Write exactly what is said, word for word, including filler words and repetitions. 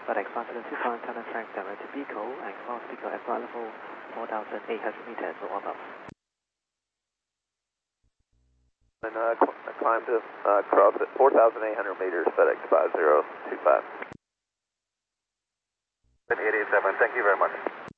FedEx five seven two five, turn and track direct to Pico and cross Pico at flight level four thousand eight hundred meters or above. And uh, cl climb to uh, cross at four thousand eight hundred meters, FedEx five zero two five. eight eight seven, thank you very much.